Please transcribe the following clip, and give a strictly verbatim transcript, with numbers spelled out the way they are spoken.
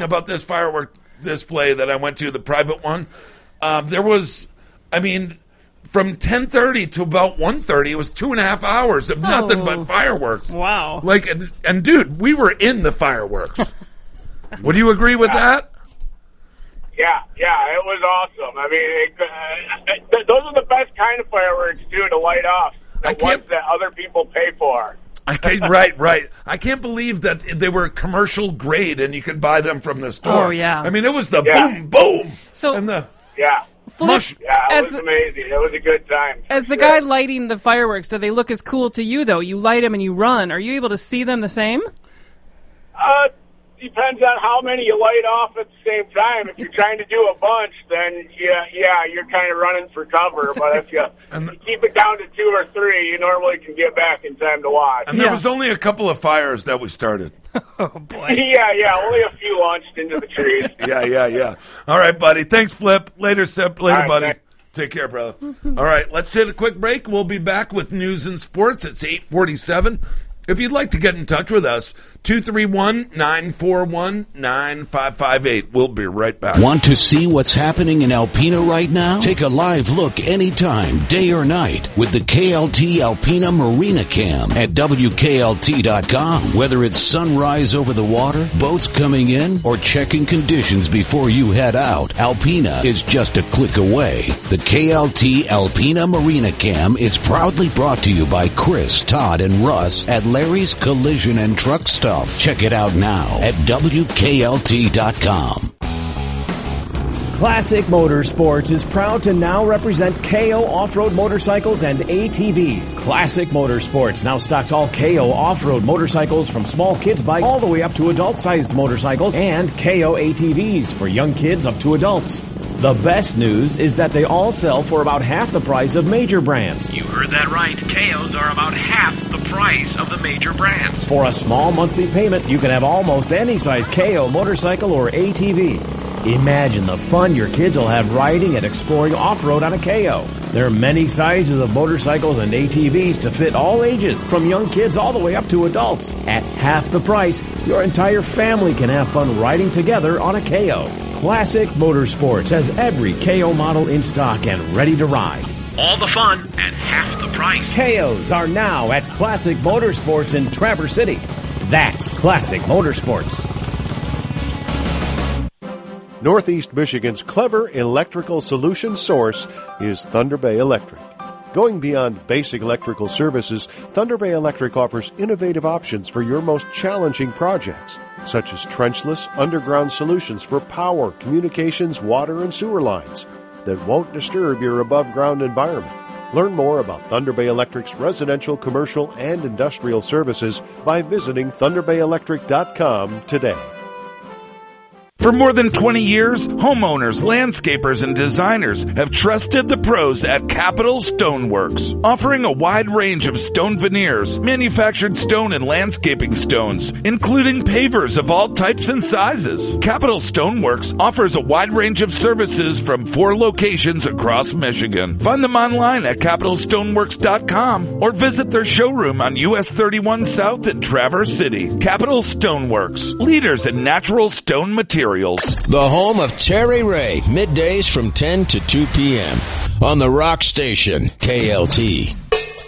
about this firework display that I went to, the private one. Um, there was, I mean, from ten thirty to about one thirty, it was two and a half hours of nothing Oh. but fireworks. Wow. Like, and, and dude, we were in the fireworks. Would you agree with that? Yeah, yeah, it was awesome. I mean, it, uh, th- those are the best kind of fireworks, too, to light off. The I can't- ones that other people pay for. I can't, right, right. I can't believe that they were commercial grade and you could buy them from the store. Oh, yeah. I mean, it was the Yeah. boom, boom. So- and the Yeah. Flip, mush. Yeah, it as was the, amazing. It was a good time. as the Yeah. guy lighting the fireworks, do they look as cool to you, though? You light them and you run. Are you able to see them the same? Uh, depends on how many you light off at the same time. If you're trying to do a bunch, then yeah, yeah, you're kind of running for cover. But if you, And- you keep it down to two or three, you normally can get back in time to watch. And there Yeah. was only a couple of fires that we started. Oh, boy. yeah, yeah, only a few launched into the trees. Yeah, yeah, yeah. All right, buddy. Thanks, Flip. Later, Sip. Later, All right, buddy. thanks. Take care, brother. All right, let's hit a quick break. We'll be back with news and sports. It's eight forty-seven. If you'd like to get in touch with us, two three one, nine four one, nine five five eight. We'll be right back. Want to see what's happening in Alpena right now? Take a live look anytime, day or night, with the K L T Alpena Marina Cam at W K L T dot com. Whether it's sunrise over the water, boats coming in, or checking conditions before you head out, Alpena is just a click away. The K L T Alpena Marina Cam is proudly brought to you by Chris, Todd, and Russ at Larry's Collision and Truck Stuff. Check it out now at W K L T dot com. Classic Motorsports is proud to now represent K O off-road motorcycles and A T Vs. Classic Motorsports now stocks all K O off-road motorcycles from small kids bikes all the way up to adult-sized motorcycles and K O A T Vs for young kids up to adults. The best news is that they all sell for about half the price of major brands. You heard that right. K Os are about half the price of the major brands. For a small monthly payment, you can have almost any size K O motorcycle or A T V. Imagine the fun your kids will have riding and exploring off-road on a K O. There are many sizes of motorcycles and A T Vs to fit all ages, from young kids all the way up to adults. At half the price, your entire family can have fun riding together on a K O. Classic Motorsports has every K O model in stock and ready to ride. All the fun at half the price. K Os are now at Classic Motorsports in Traverse City. That's Classic Motorsports. Northeast Michigan's clever electrical solution source is Thunder Bay Electric. Going beyond basic electrical services, Thunder Bay Electric offers innovative options for your most challenging projects, such as trenchless underground solutions for power, communications, water, and sewer lines that won't disturb your above-ground environment. Learn more about Thunder Bay Electric's residential, commercial, and industrial services by visiting thunder bay electric dot com today. For more than twenty years, homeowners, landscapers, and designers have trusted the pros at Capital Stoneworks, offering a wide range of stone veneers, manufactured stone and landscaping stones, including pavers of all types and sizes. Capital Stoneworks offers a wide range of services from four locations across Michigan. Find them online at capital stoneworks dot com or visit their showroom on U S thirty-one South in Traverse City. Capital Stoneworks, leaders in natural stone materials. The home of Terry Ray, middays from ten to two p.m. on the Rock Station, K L T.